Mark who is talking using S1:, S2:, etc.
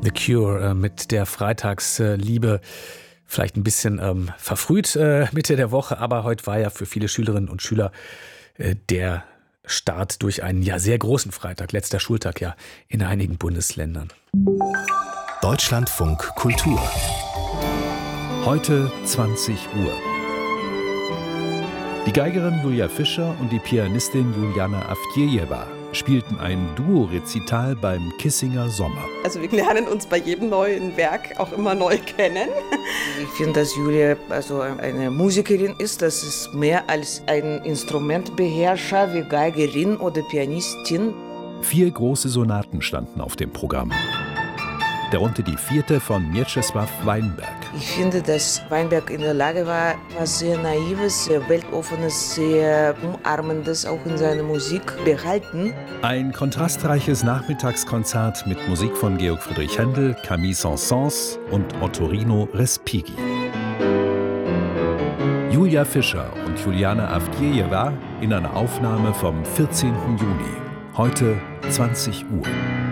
S1: The Cure mit der Freitagsliebe. Vielleicht ein bisschen verfrüht Mitte der Woche, aber heute war ja für viele Schülerinnen und Schüler der Start durch einen sehr großen Freitag, letzter Schultag in einigen Bundesländern.
S2: Deutschlandfunk Kultur. Heute 20 Uhr. Die Geigerin Julia Fischer und die Pianistin Juliana Avdjejewa spielten ein Duo-Rezital beim Kissinger Sommer.
S3: Also wir lernen uns bei jedem neuen Werk auch immer neu kennen.
S4: Ich finde, dass Julia eine Musikerin ist. Das ist mehr als ein Instrumentbeherrscher wie Geigerin oder Pianistin.
S2: 4 große Sonaten standen auf dem Programm. Darunter die 4. von Mieczysław Weinberg.
S4: Ich finde, dass Weinberg in der Lage war, was sehr Naives, sehr Weltoffenes, sehr Umarmendes auch in seiner Musik behalten.
S2: Ein kontrastreiches Nachmittagskonzert mit Musik von Georg Friedrich Händel, Camille Saint-Saëns und Ottorino Respighi. Julia Fischer und Juliana Avdjejewa in einer Aufnahme vom 14. Juni. Heute 20 Uhr.